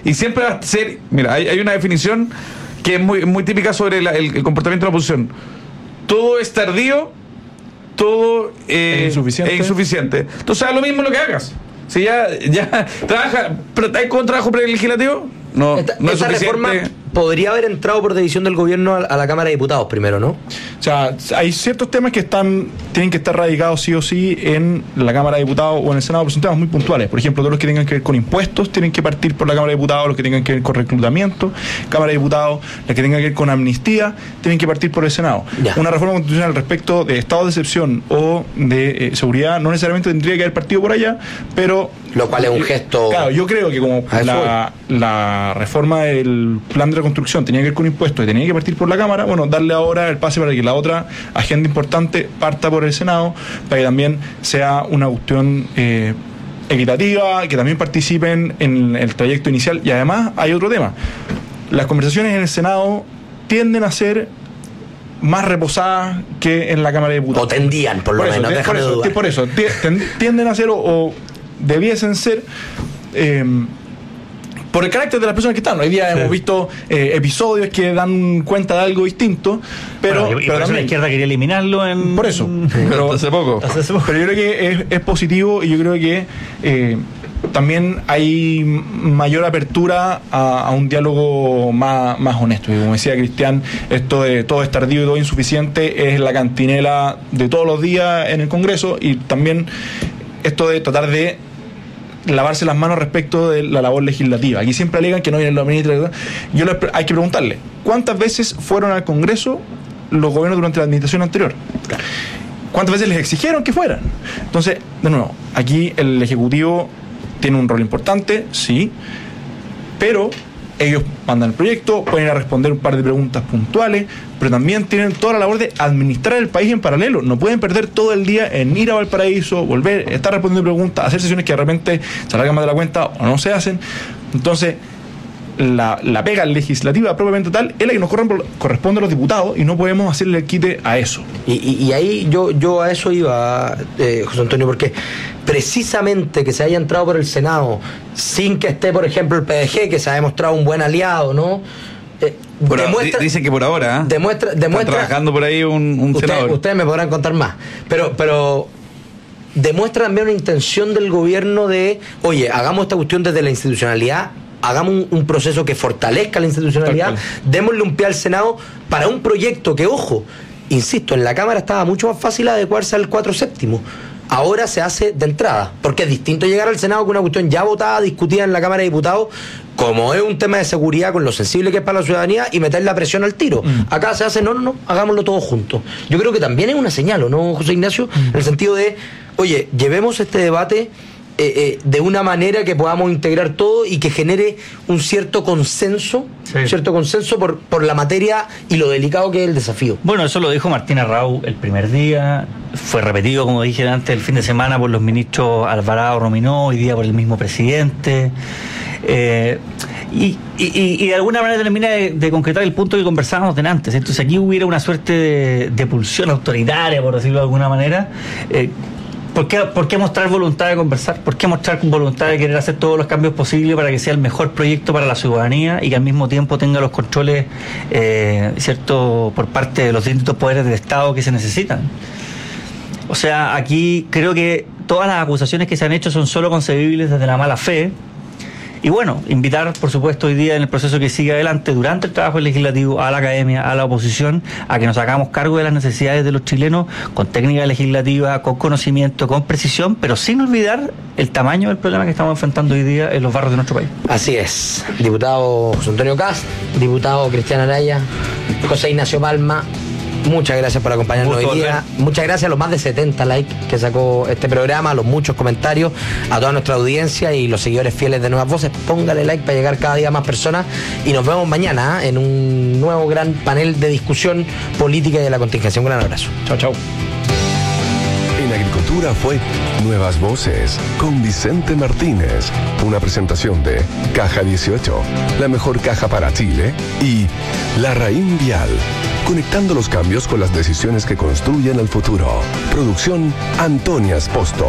Y siempre va a ser, mira, hay una definición que es muy típica sobre el comportamiento de la oposición. Todo es tardío, todo es insuficiente. Entonces, lo mismo lo que hagas. Si ya trabaja, pero ¿hay con trabajo prelegislativo? No es esta reforma podría haber entrado por decisión del gobierno a la Cámara de Diputados primero, ¿no? O sea, hay ciertos temas que tienen que estar radicados sí o sí en la Cámara de Diputados o en el Senado, pero son temas muy puntuales. Por ejemplo, todos los que tengan que ver con impuestos tienen que partir por la Cámara de Diputados, los que tengan que ver con reclutamiento, Cámara de Diputados, los que tengan que ver con amnistía, tienen que partir por el Senado. Ya. Una reforma constitucional respecto de estado de excepción o de seguridad no necesariamente tendría que haber partido por allá, pero... Lo cual es un gesto... Claro, yo creo que como la reforma del plan de reconstrucción tenía que ver con impuestos y tenía que partir por la Cámara, bueno, darle ahora el pase para que la otra agenda importante parta por el Senado, para que también sea una cuestión equitativa, que también participen en el trayecto inicial. Y además hay otro tema. Las conversaciones en el Senado tienden a ser más reposadas que en la Cámara de Diputados. O tendían, por lo menos, déjame dudar. Por eso, tienden a ser o debiesen ser por el carácter de las personas que están. Hoy día hemos visto episodios que dan cuenta de algo distinto, pero por eso la izquierda quería eliminarlo por eso, pero hace poco. Pero yo creo que es positivo, y yo creo que también hay mayor apertura a un diálogo más honesto. Y como decía Cristian, esto de todo es tardío y todo insuficiente es la cantinela de todos los días en el Congreso, y también esto de tratar de lavarse las manos respecto de la labor legislativa. Aquí siempre alegan que no vienen los ministros. Hay que preguntarle, ¿cuántas veces fueron al Congreso los gobiernos durante la administración anterior? ¿Cuántas veces les exigieron que fueran? Entonces, de nuevo, aquí el Ejecutivo tiene un rol importante, sí, pero ellos mandan el proyecto, pueden ir a responder un par de preguntas puntuales, pero también tienen toda la labor de administrar el país en paralelo. No pueden perder todo el día en ir a Valparaíso, volver, estar respondiendo preguntas, hacer sesiones que de repente se alargan más de la cuenta o no se hacen. Entonces, la pega legislativa propiamente tal es la que nos corresponde a los diputados, y no podemos hacerle el quite a eso. Y ahí yo a eso iba, José Antonio, porque precisamente que se haya entrado por el Senado sin que esté, por ejemplo, el PDG, que se ha demostrado un buen aliado, ¿no? Dice que por ahora demuestra está trabajando por ahí un senador. Ustedes me podrán contar más, pero demuestra también una intención del gobierno de, oye, hagamos esta cuestión desde la institucionalidad, hagamos un proceso que fortalezca la institucionalidad, démosle un pie al Senado para un proyecto que, ojo, insisto, en la Cámara estaba mucho más fácil adecuarse al 4/7. Ahora se hace de entrada, porque es distinto llegar al Senado con una cuestión ya votada, discutida en la Cámara de Diputados, como es un tema de seguridad con lo sensible que es para la ciudadanía, y meter la presión al tiro. Acá se hace, no, hagámoslo todos juntos. Yo creo que también es una señal, ¿o no, José Ignacio? En el sentido de, oye, llevemos este debate de una manera que podamos integrar todo y que genere un cierto consenso, por la materia y lo delicado que es el desafío. Bueno, eso lo dijo Martín Arrau el primer día, fue repetido, como dije antes, el fin de semana por los ministros Alvarado, Rominó, hoy día por el mismo presidente. Y de alguna manera termina de concretar el punto que conversábamos de antes. Entonces aquí hubiera una suerte de pulsión autoritaria, por decirlo de alguna manera. ¿Por qué mostrar voluntad de conversar? ¿Por qué mostrar voluntad de querer hacer todos los cambios posibles para que sea el mejor proyecto para la ciudadanía y que al mismo tiempo tenga los controles, cierto, por parte de los distintos poderes del Estado que se necesitan? O sea, aquí creo que todas las acusaciones que se han hecho son solo concebibles desde la mala fe. Y bueno, invitar, por supuesto, hoy día en el proceso que sigue adelante, durante el trabajo legislativo, a la academia, a la oposición, a que nos hagamos cargo de las necesidades de los chilenos con técnica legislativa, con conocimiento, con precisión, pero sin olvidar el tamaño del problema que estamos enfrentando hoy día en los barrios de nuestro país. Así es. Diputado José Antonio Kast, diputado Cristian Araya, José Ignacio Palma, muchas gracias por acompañarnos hoy día. Muchas gracias a los más de 70 likes que sacó este programa, a los muchos comentarios, a toda nuestra audiencia y los seguidores fieles de Nuevas Voces. Póngale like para llegar cada día a más personas y nos vemos mañana en un nuevo gran panel de discusión política y de la contingencia. Un gran abrazo. Chao. En Agricultura fue Nuevas Voces con Vicente Martínez, una presentación de Caja 18, la mejor caja para Chile, y Larraín Vial, conectando los cambios con las decisiones que construyen el futuro. Producción Antonia Esposto.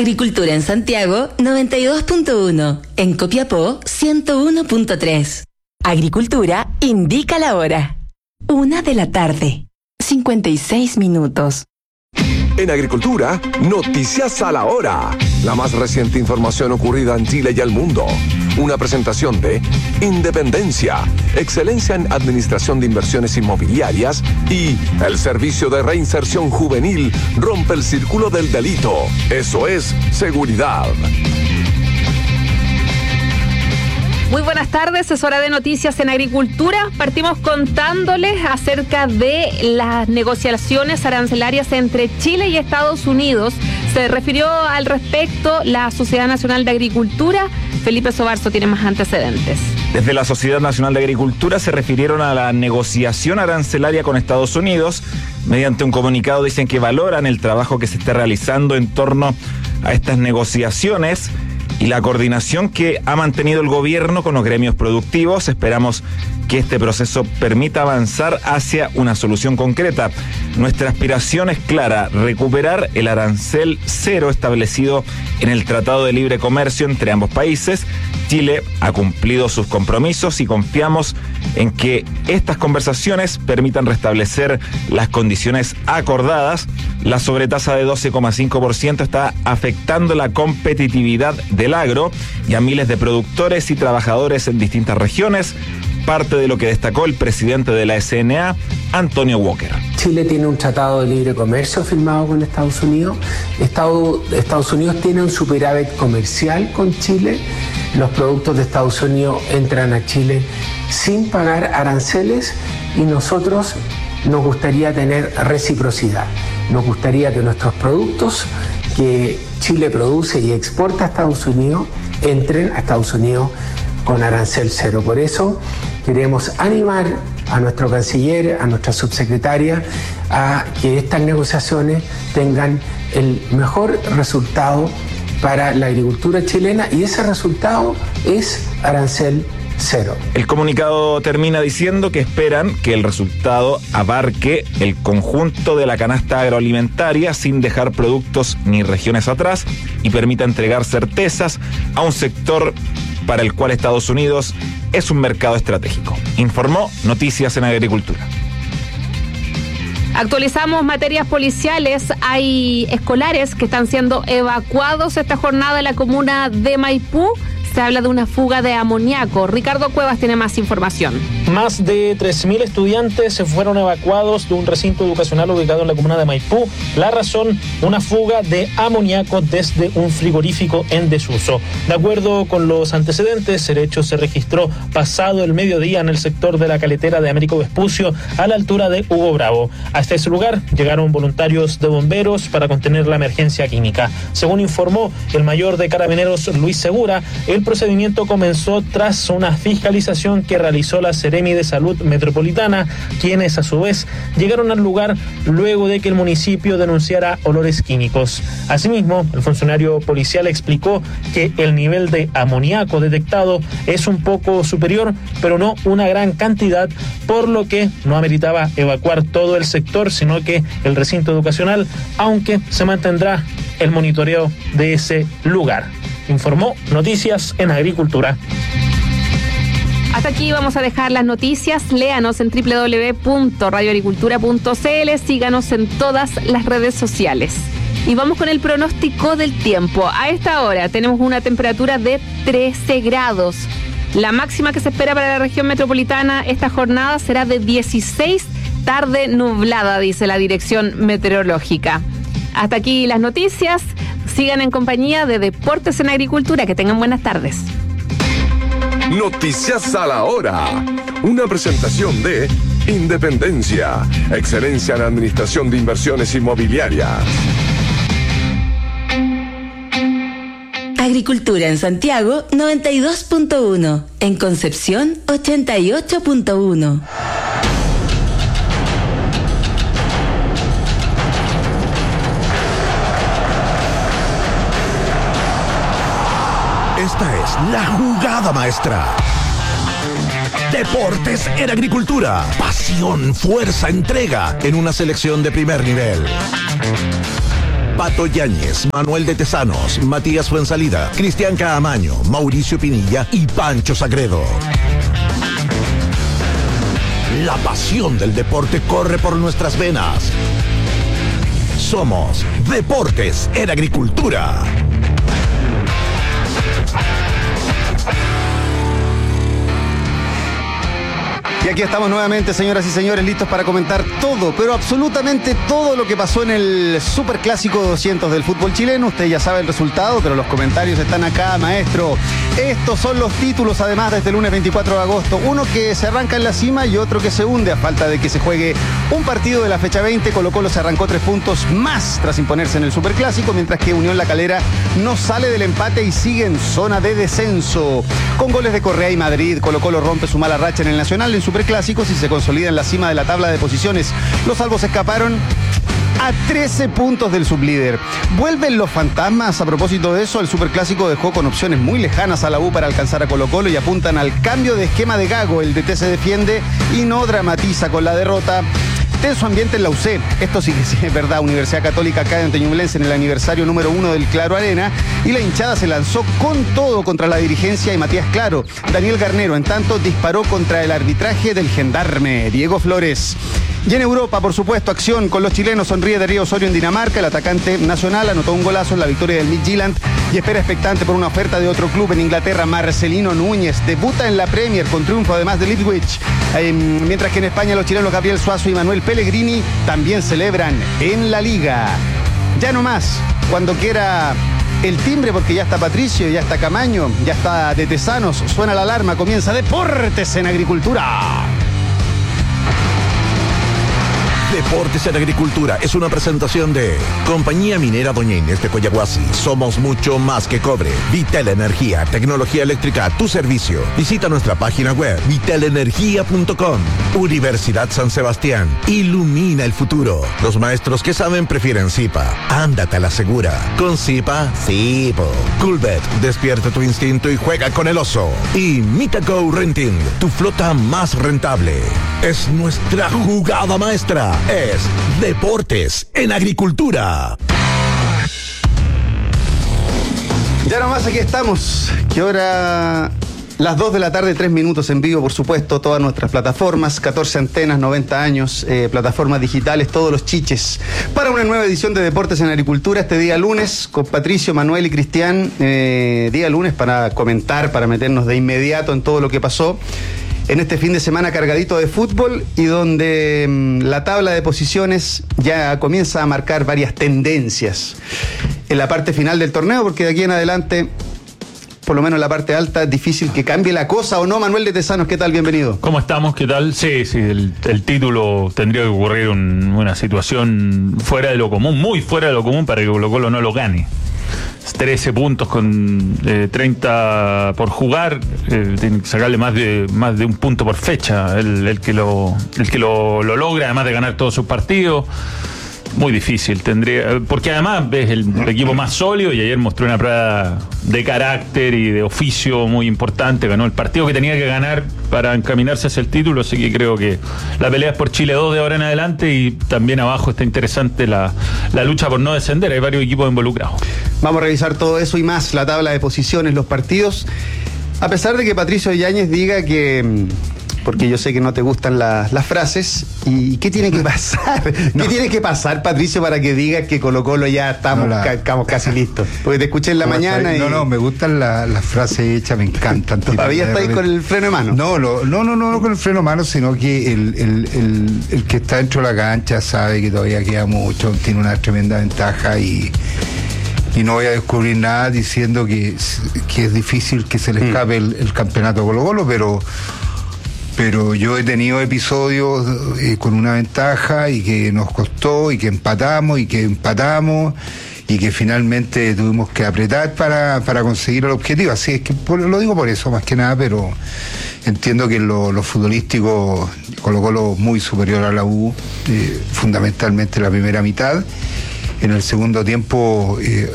Agricultura en Santiago 92.1, en Copiapó 101.3. Agricultura indica la hora. 1:00 p.m. 56 minutos. En Agricultura, noticias a la hora. La más reciente información ocurrida en Chile y el mundo. Una presentación de Independencia, excelencia en administración de inversiones inmobiliarias, y el Servicio de Reinserción Juvenil rompe el círculo del delito. Eso es seguridad. Muy buenas tardes, es hora de noticias en Agricultura. Partimos contándoles acerca de las negociaciones arancelarias entre Chile y Estados Unidos. Se refirió al respecto la Sociedad Nacional de Agricultura. Felipe Sobarzo tiene más antecedentes. Desde la Sociedad Nacional de Agricultura se refirieron a la negociación arancelaria con Estados Unidos. Mediante un comunicado dicen que valoran el trabajo que se está realizando en torno a estas negociaciones y la coordinación que ha mantenido el gobierno con los gremios productivos. Esperamos que este proceso permita avanzar hacia una solución concreta. Nuestra aspiración es clara: recuperar el arancel cero establecido en el Tratado de Libre Comercio entre ambos países. Chile ha cumplido sus compromisos y confiamos en que estas conversaciones permitan restablecer las condiciones acordadas. La sobretasa de 12,5% está afectando la competitividad del agro y a miles de productores y trabajadores en distintas regiones. Parte de lo que destacó el presidente de la SNA, Antonio Walker. Chile tiene un tratado de libre comercio firmado con Estados Unidos. Estados Unidos tiene un superávit comercial con Chile. Los productos de Estados Unidos entran a Chile sin pagar aranceles y nosotros nos gustaría tener reciprocidad. Nos gustaría que nuestros productos que Chile produce y exporta a Estados Unidos entren a Estados Unidos con arancel cero. Por eso queremos animar a nuestro canciller, a nuestra subsecretaria, a que estas negociaciones tengan el mejor resultado para la agricultura chilena, y ese resultado es arancel cero. El comunicado termina diciendo que esperan que el resultado abarque el conjunto de la canasta agroalimentaria sin dejar productos ni regiones atrás y permita entregar certezas a un sector para el cual Estados Unidos es un mercado estratégico. Informó Noticias en Agricultura. Actualizamos materias policiales. Hay escolares que están siendo evacuados esta jornada en la comuna de Maipú. Se habla de una fuga de amoníaco. Ricardo Cuevas tiene más información. Más de 3.000 estudiantes se fueron evacuados de un recinto educacional ubicado en la comuna de Maipú. La razón, una fuga de amoníaco desde un frigorífico en desuso. De acuerdo con los antecedentes, el hecho se registró pasado el mediodía en el sector de la caletera de Américo Vespucio, a la altura de Hugo Bravo. Hasta ese lugar llegaron voluntarios de bomberos para contener la emergencia química. Según informó el mayor de Carabineros, Luis Segura, el procedimiento comenzó tras una fiscalización que realizó la Seremi de Salud Metropolitana, quienes a su vez llegaron al lugar luego de que el municipio denunciara olores químicos. Asimismo, el funcionario policial explicó que el nivel de amoníaco detectado es un poco superior, pero no una gran cantidad, por lo que no ameritaba evacuar todo el sector, sino que el recinto educacional, aunque se mantendrá el monitoreo de ese lugar. Informó Noticias en Agricultura. Hasta aquí vamos a dejar las noticias. Léanos en www.radioagricultura.cl. Síganos en todas las redes sociales. Y vamos con el pronóstico del tiempo. A esta hora tenemos una temperatura de 13 grados. La máxima que se espera para la región metropolitana esta jornada será de 16, tarde nublada, dice la Dirección Meteorológica. Hasta aquí las noticias. Sigan en compañía de Deportes en Agricultura. Que tengan buenas tardes. Noticias a la hora. Una presentación de Independencia, excelencia en administración de inversiones inmobiliarias. Agricultura en Santiago 92.1, en Concepción 88.1. Esta es la jugada maestra. Deportes en Agricultura. Pasión, fuerza, entrega en una selección de primer nivel. Pato Yáñez, Manuel de Tesanos, Matías Fuensalida, Cristian Caamaño, Mauricio Pinilla y Pancho Sagredo. La pasión del deporte corre por nuestras venas. Somos Deportes en Agricultura. Y aquí estamos nuevamente, señoras y señores, listos para comentar todo, pero absolutamente todo lo que pasó en el Superclásico 200 del fútbol chileno. Usted ya sabe el resultado, pero los comentarios están acá, maestro. Estos son los títulos, además, de este lunes 24 de agosto. Uno que se arranca en la cima y otro que se hunde a falta de que se juegue un partido de la fecha 20. Colo-Colo se arrancó 3 puntos más tras imponerse en el Superclásico, mientras que Unión La Calera no sale del empate y sigue en zona de descenso. Con goles de Correa y Madrid, Colo-Colo rompe su mala racha en el Nacional en Superclásicos y se consolida en la cima de la tabla de posiciones. Los salvos escaparon a 13 puntos del sublíder. Vuelven los fantasmas. A propósito de eso, el Superclásico dejó con opciones muy lejanas a la U para alcanzar a Colo-Colo y apuntan al cambio de esquema de Gago. El DT se defiende y no dramatiza con la derrota. Tenso ambiente en la UC. Esto sí que sí es verdad. Universidad Católica cae ante Ñublense en el aniversario número 1 del Claro Arena y la hinchada se lanzó con todo contra la dirigencia y Matías Claro. Daniel Garnero, en tanto, disparó contra el arbitraje del gendarme Diego Flores. Y en Europa, por supuesto, acción con los chilenos. Sonríe Darío Osorio en Dinamarca. El atacante nacional anotó un golazo en la victoria del Midtjylland y espera expectante por una oferta de otro club en Inglaterra. Marcelino Núñez debuta en la Premier con triunfo además de Ipswich. Mientras que en España los chilenos Gabriel Suazo y Manuel Pellegrini también celebran en la Liga. Ya no más, cuando quiera el timbre, porque ya está Patricio, ya está Camaño, ya está de Tesanos, suena la alarma, comienza Deportes en Agricultura. Deportes en Agricultura es una presentación de Compañía Minera Doña Inés de Coyahuasi. Somos mucho más que cobre. Vital Energía, tecnología eléctrica a tu servicio. Visita nuestra página web vitalenergia.com. Universidad San Sebastián. Ilumina el futuro. Los maestros que saben prefieren Zipa. Ándate a la segura. Con Zipa, sí, po. Coolbet, despierta tu instinto y juega con el oso. Y Mitago Renting, tu flota más rentable. Es nuestra jugada maestra. Es Deportes en Agricultura. Ya nomás aquí estamos. ¿Qué hora? Las 2 de la tarde, 3 minutos en vivo, por supuesto, todas nuestras plataformas, 14 antenas, 90 años, plataformas digitales, todos los chiches, para una nueva edición de Deportes en Agricultura, este día lunes, con Patricio, Manuel y Cristian, día lunes para comentar, para meternos de inmediato en todo lo que pasó en este fin de semana cargadito de fútbol y donde la tabla de posiciones ya comienza a marcar varias tendencias en la parte final del torneo, porque de aquí en adelante, por lo menos en la parte alta, es difícil que cambie la cosa, ¿o no? Manuel de Tesanos, ¿qué tal? Bienvenido. ¿Cómo estamos? ¿Qué tal? Sí, el título tendría que ocurrir una situación fuera de lo común, muy fuera de lo común, para que Colo-Colo no lo gane. 13 puntos con 30 por jugar, tiene que sacarle más de un punto por fecha el que lo logra, además de ganar todos sus partidos. Muy difícil, porque además es el equipo más sólido y ayer mostró una prueba de carácter y de oficio muy importante, ganó el partido que tenía que ganar para encaminarse hacia el título, así que creo que la pelea es por Chile 2 de ahora en adelante y también abajo está interesante la lucha por no descender, hay varios equipos involucrados. Vamos a revisar todo eso y más, la tabla de posiciones, los partidos, a pesar de que Patricio Yáñez diga que... porque yo sé que no te gustan las frases. ¿Y qué tiene que pasar? ¿Qué tiene que pasar, Patricio, para que digas que Colo-Colo ya estamos casi listos? Porque te escuché en la mañana y... No, me gustan las frases hechas, me encantan. ¿Todavía estáis con el freno de mano? No con el freno de mano, sino que el que está dentro de la cancha sabe que todavía queda mucho, tiene una tremenda ventaja y no voy a descubrir nada diciendo que es difícil que se le escape el campeonato Colo-Colo, pero yo he tenido episodios con una ventaja y que nos costó y que empatamos y que finalmente tuvimos que apretar para conseguir el objetivo. Así es que lo digo por eso más que nada, pero entiendo que en lo futbolístico Colo-Colo muy superior a la U, fundamentalmente la primera mitad. En el segundo tiempo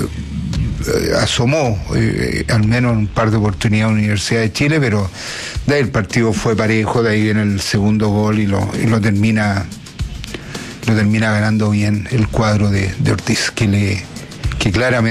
asomó al menos un par de oportunidades a la Universidad de Chile, pero de ahí el partido fue parejo, de ahí viene el segundo gol y lo termina lo termina ganando bien el cuadro de Ortiz, que claramente